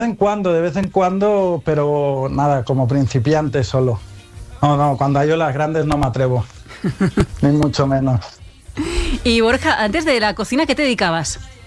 de vez en cuando, pero nada, como principiante solo. No, cuando hay olas grandes no me atrevo, ni mucho menos. Y Borja, antes de la cocina, ¿qué te dedicabas?